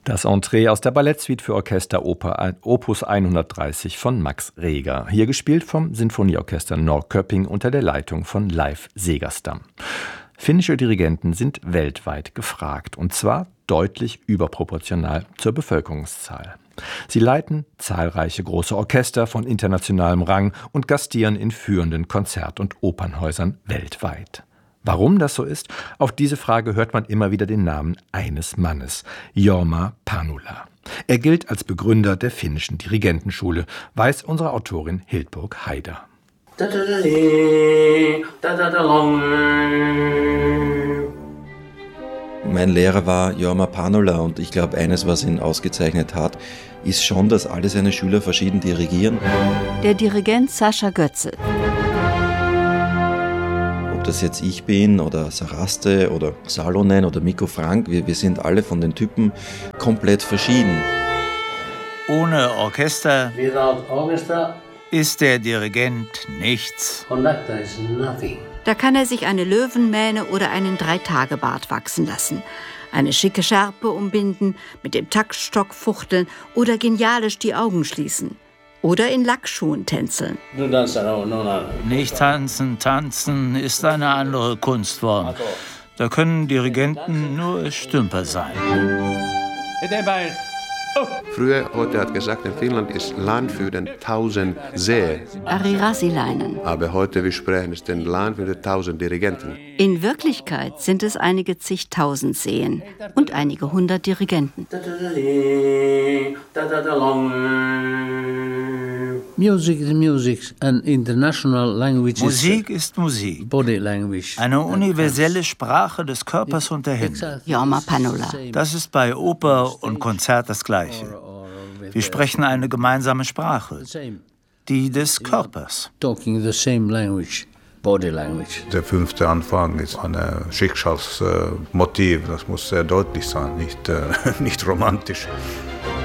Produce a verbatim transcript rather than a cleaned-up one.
Das Entree aus der Ballettsuite für Orchester Oper Opus hundertdreißig von Max Reger. Hier gespielt vom Sinfonieorchester Norrköping unter der Leitung von Leif Segerstam. Finnische Dirigenten sind weltweit gefragt, und zwar deutlich überproportional zur Bevölkerungszahl. Sie leiten zahlreiche große Orchester von internationalem Rang und gastieren in führenden Konzert- und Opernhäusern weltweit. Warum das so ist? Auf diese Frage hört man immer wieder den Namen eines Mannes, Jorma Panula. Er gilt als Begründer der finnischen Dirigentenschule, weiß unsere Autorin Hildburg Haider. Mein Lehrer war Jorma Panula und ich glaube, eines, was ihn ausgezeichnet hat, ist schon, dass alle seine Schüler verschieden dirigieren. Der Dirigent Sascha Götzl. Ob das jetzt ich bin oder Saraste oder Salonen oder Mikko Frank, wir, wir sind alle von den Typen komplett verschieden. Ohne Orchester ist der Dirigent nichts. Da kann er sich eine Löwenmähne oder einen Dreitagebart wachsen lassen, eine schicke Schärpe umbinden, mit dem Taktstock fuchteln oder genialisch die Augen schließen. Oder in Lackschuhen tänzeln. Nicht tanzen, tanzen ist eine andere Kunstform. Da können Dirigenten nur Stümper sein. Früher heute hat gesagt, in Finnland ist Land für den tausend Seen. Ari Rasilainen. Aber heute wir sprechen es den Land für den tausend Dirigenten. In Wirklichkeit sind es einige zigtausend Seen und einige hundert Dirigenten. Music is music, an international language. Musik ist Musik. Body language. Eine universelle Sprache des Körpers und der Hände. Jorma Panula. Das ist bei Oper und Konzert das Gleiche. Wir sprechen eine gemeinsame Sprache, die des Körpers. Talking the same language. Body language. Der fünfte Anfang ist ein Schicksalsmotiv. Das muss sehr deutlich sein, nicht, äh, nicht romantisch.